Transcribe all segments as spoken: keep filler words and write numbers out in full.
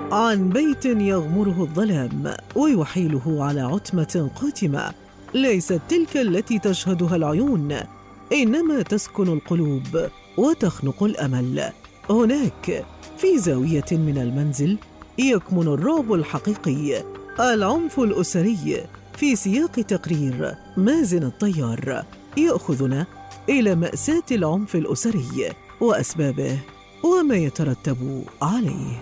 عن بيت يغمره الظلام ويحيله على عتمة قاتمة، ليست تلك التي تشهدها العيون، إنما تسكن القلوب وتخنق الأمل. هناك في زاوية من المنزل يكمن الرعب الحقيقي، العنف الأسري، في سياق تقرير مازن الطيار يأخذنا إلى مأساة العنف الأسري وأسبابه وما يترتب عليه.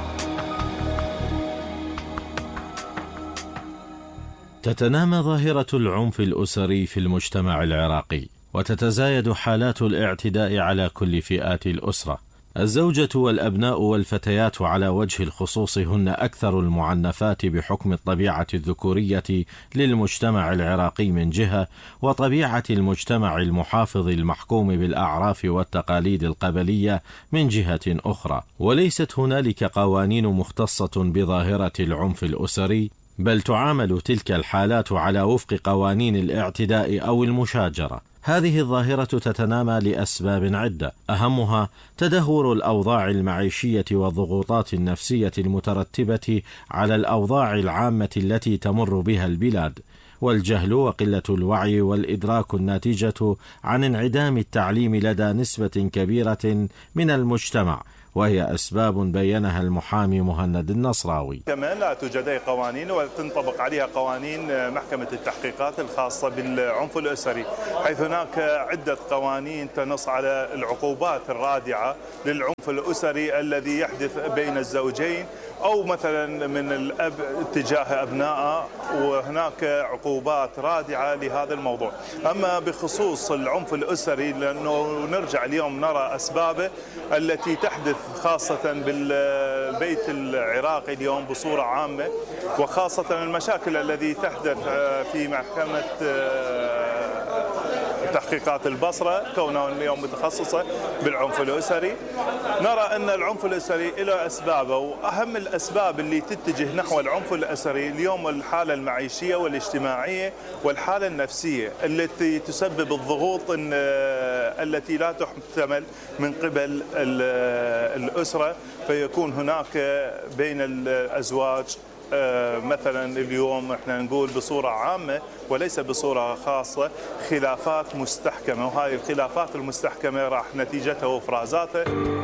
تتنامى ظاهرة العنف الأسري في المجتمع العراقي، وتتزايد حالات الاعتداء على كل فئات الأسرة. الزوجة والأبناء والفتيات على وجه الخصوص هن أكثر المعنفات بحكم الطبيعة الذكورية للمجتمع العراقي من جهة، وطبيعة المجتمع المحافظ المحكوم بالأعراف والتقاليد القبلية من جهة أخرى. وليست هنالك قوانين مختصة بظاهرة العنف الأسري، بل تعامل تلك الحالات على وفق قوانين الاعتداء أو المشاجرة. هذه الظاهرة تتنامى لأسباب عدة، أهمها تدهور الأوضاع المعيشية والضغوطات النفسية المترتبة على الأوضاع العامة التي تمر بها البلاد، والجهل وقلة الوعي والإدراك الناتجة عن انعدام التعليم لدى نسبة كبيرة من المجتمع، وهي أسباب بيّنها المحامي مهند النصراوي. كمان لا توجد أي قوانين وتنطبق عليها قوانين محكمة التحقيقات الخاصة بالعنف الأسري، حيث هناك عدة قوانين تنص على العقوبات الرادعة للعنف الأسري الذي يحدث بين الزوجين أو مثلا من الأب تجاه أبنائه، وهناك عقوبات رادعة لهذا الموضوع. أما بخصوص العنف الأسري، لأنه نرجع اليوم نرى أسبابه التي تحدث خاصة بالبيت العراقي اليوم بصورة عامة، وخاصة المشاكل التي تحدث في محكمة تحقيقات البصرة كونها اليوم متخصصة بالعنف الأسري. نرى أن العنف الأسري له أسبابه، وأهم الأسباب اللي تتجه نحو العنف الأسري اليوم الحالة المعيشية والاجتماعية والحالة النفسية التي تسبب الضغوط التي لا تحتمل من قبل الأسرة، فيكون هناك بين الأزواج مثلا اليوم احنا نقول بصورة عامة وليس بصورة خاصة خلافات مستحكمة، وهذه الخلافات المستحكمة راح نتيجتها وافرازاتها.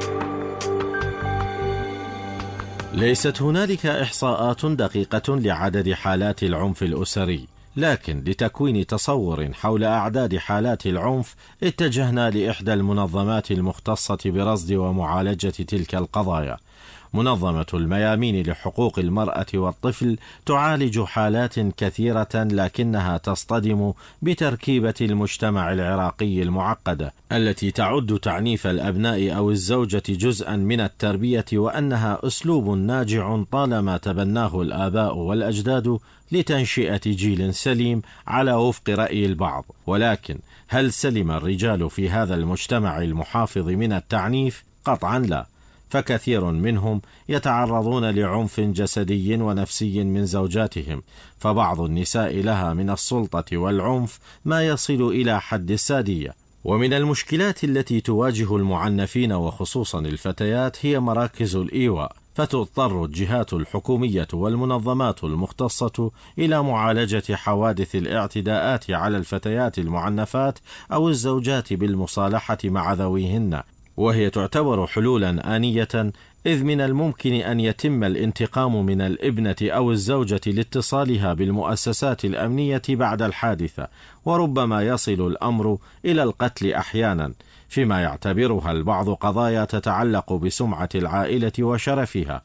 ليست هنالك إحصاءات دقيقة لعدد حالات العنف الأسري، لكن لتكوين تصور حول أعداد حالات العنف اتجهنا لإحدى المنظمات المختصة برصد ومعالجة تلك القضايا. منظمة الميامين لحقوق المرأة والطفل تعالج حالات كثيرة، لكنها تصطدم بتركيبة المجتمع العراقي المعقدة التي تعد تعنيف الأبناء أو الزوجة جزءا من التربية، وأنها أسلوب ناجع طالما تبناه الآباء والأجداد لتنشئة جيل سليم على وفق رأي البعض. ولكن هل سلم الرجال في هذا المجتمع المحافظ من التعنيف؟ قطعا لا، فكثير منهم يتعرضون لعنف جسدي ونفسي من زوجاتهم، فبعض النساء لها من السلطة والعنف ما يصل إلى حد السادية. ومن المشكلات التي تواجه المعنفين وخصوصا الفتيات هي مراكز الإيواء، فتضطر الجهات الحكومية والمنظمات المختصة إلى معالجة حوادث الاعتداءات على الفتيات المعنفات أو الزوجات بالمصالحة مع ذويهن، وهي تعتبر حلولا آنية، إذ من الممكن أن يتم الانتقام من الابنة أو الزوجة لاتصالها بالمؤسسات الأمنية بعد الحادثة، وربما يصل الأمر إلى القتل أحيانا، فيما يعتبرها البعض قضايا تتعلق بسمعة العائلة وشرفها.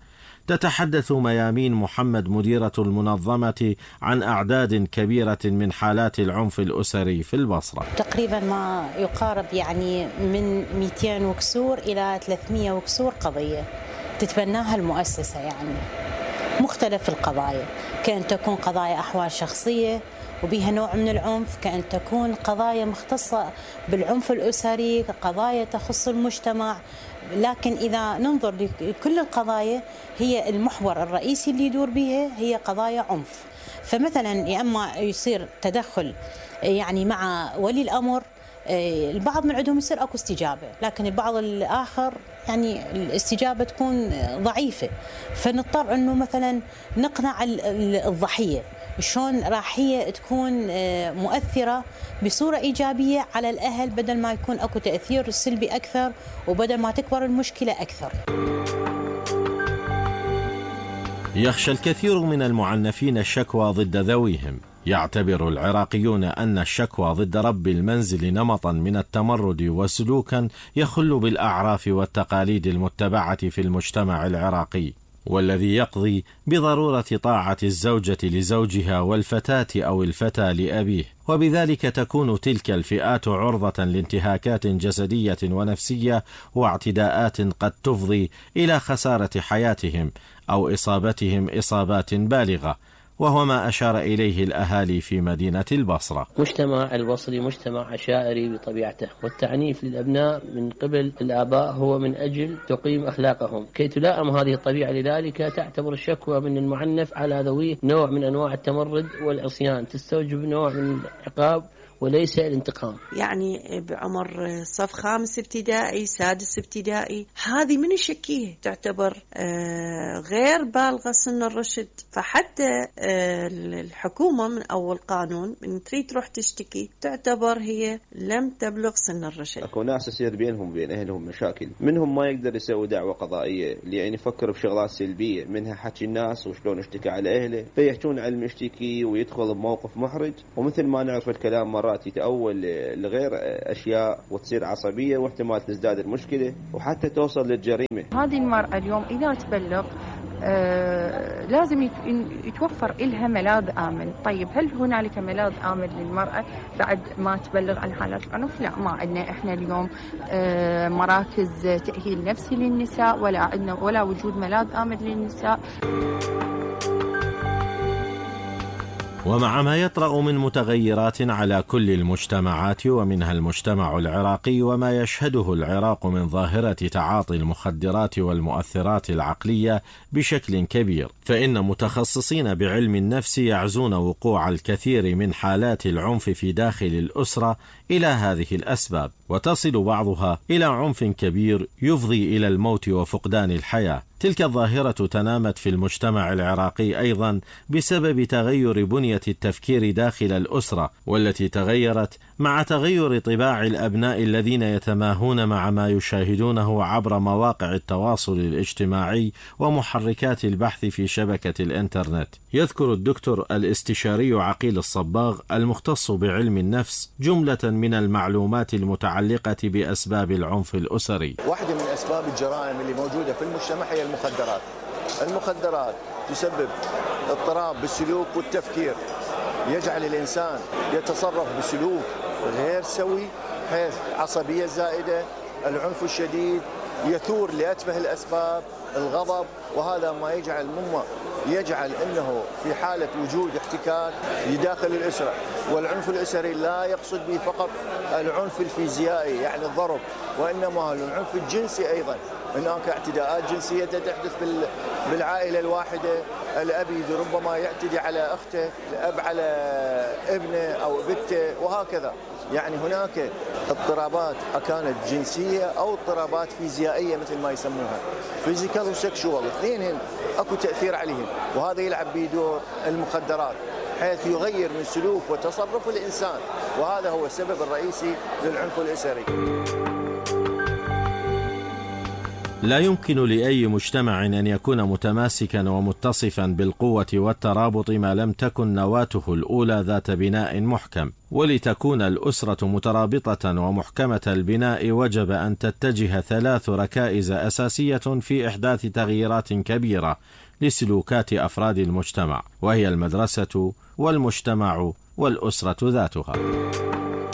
تتحدث ميامين محمد مديرة المنظمة عن أعداد كبيرة من حالات العنف الأسري في البصرة. تقريبا ما يقارب يعني من مئتين وكسور إلى ثلاثمئة وكسور قضية تتبناها المؤسسة، يعني مختلف القضايا، كأن تكون قضايا أحوال شخصية وبها نوع من العنف، كأن تكون قضايا مختصة بالعنف الأسري، قضايا تخص المجتمع. لكن إذا ننظر لكل القضايا هي المحور الرئيسي اللي يدور بها هي قضايا عنف. فمثلا يا أما يصير تدخل يعني مع ولي الأمر البعض من عندهم يصير اكو استجابه، لكن البعض الاخر يعني الاستجابه تكون ضعيفه، فنضطر انه مثلا نقنع الضحيه شلون راح هي تكون مؤثره بصوره ايجابيه على الاهل، بدل ما يكون اكو تاثير سلبي اكثر وبدل ما تكبر المشكله اكثر. يخشى الكثير من المعنفين الشكوى ضد ذويهم. يعتبر العراقيون أن الشكوى ضد رب المنزل نمطا من التمرد وسلوكا يخل بالأعراف والتقاليد المتبعة في المجتمع العراقي، والذي يقضي بضرورة طاعة الزوجة لزوجها والفتاة أو الفتى لأبيه، وبذلك تكون تلك الفئات عرضة لانتهاكات جسدية ونفسية واعتداءات قد تفضي إلى خسارة حياتهم أو إصابتهم إصابات بالغة، وهو ما أشار إليه الأهالي في مدينة البصرة. مجتمع البصري مجتمع عشائري بطبيعته، والتعنيف للأبناء من قبل الآباء هو من أجل تقييم أخلاقهم كي تلائم هذه الطبيعة، لذلك تعتبر الشكوى من المعنف على ذويه نوع من أنواع التمرد والعصيان، تستوجب نوع من العقاب وليس الانتقام. يعني بعمر صف خامس ابتدائي سادس ابتدائي هذه من الشكيه تعتبر غير بالغة سن الرشد، فحتى الحكومة من أول قانون من تريد تروح تشتكي تعتبر هي لم تبلغ سن الرشد. أكو ناس يصير بينهم بين أهلهم مشاكل، منهم ما يقدر يسوي دعوة قضائية لأن يفكر بشغلات سلبية، منها حكي الناس وشلون اشتكى على أهله، فيحجون على المشتكي ويدخل بموقف محرج، ومثل ما نعرف الكلام مرات يتأول لغير أشياء وتصير عصبية واحتمال تزداد المشكلة وحتى توصل للجريمة. هذه المرأة اليوم إذا تبلغ آه لازم يتوفر إلها ملاذ آمن. طيب هل هنالك ملاذ آمن للمرأة بعد ما تبلغ عن حالات العنف؟ لا، ما عندنا إحنا اليوم آه مراكز تأهيل نفسي للنساء، ولا عندنا ولا وجود ملاذ آمن للنساء. ومع ما يطرأ من متغيرات على كل المجتمعات ومنها المجتمع العراقي وما يشهده العراق من ظاهرة تعاطي المخدرات والمؤثرات العقلية بشكل كبير، فإن متخصصين بعلم النفس يعزون وقوع الكثير من حالات العنف في داخل الأسرة إلى هذه الأسباب، وتصل بعضها إلى عنف كبير يفضي إلى الموت وفقدان الحياة. تلك الظاهرة تنامت في المجتمع العراقي أيضا بسبب تغير بنية التفكير داخل الأسرة، والتي تغيرت مع تغير طباع الأبناء الذين يتماهون مع ما يشاهدونه عبر مواقع التواصل الاجتماعي ومحركات البحث في شبكة الإنترنت. يذكر الدكتور الاستشاري عقيل الصباغ المختص بعلم النفس جملة من المعلومات المتعلقة بأسباب العنف الأسري. واحدة من أسباب الجرائم اللي موجودة في المجتمع هي المخدرات. المخدرات تسبب اضطراب بالسلوك والتفكير، يجعل الإنسان يتصرف بسلوك غير سوي، حيث عصبية زائدة، العنف الشديد، يثور لأتفه الأسباب، الغضب، وهذا ما يجعل مما يجعل أنه في حالة وجود احتكاك داخل الأسرة. والعنف الأسري لا يقصد به فقط العنف الفيزيائي يعني الضرب، وإنما العنف الجنسي أيضا. هناك اعتداءات جنسية تحدث بالعائلة الواحدة، الأب ربما يعتدي على أخته، الأب على ابنه أو بنته، وهكذا. يعني هناك اضطرابات كانت جنسية أو اضطرابات فيزيائية مثل ما يسموها، فيزيكال وسكشوال، اثنين اكو تأثير عليهم، وهذا يلعب به دور المخدرات حيث يغير من سلوك وتصرف الإنسان، وهذا هو السبب الرئيسي للعنف الأسري. لا يمكن لأي مجتمع أن يكون متماسكا ومتصفا بالقوة والترابط ما لم تكن نواته الأولى ذات بناء محكم. ولتكون الأسرة مترابطة ومحكمة البناء وجب أن تتجه ثلاث ركائز أساسية في إحداث تغييرات كبيرة لسلوكات أفراد المجتمع، وهي المدرسة والمجتمع والأسرة ذاتها.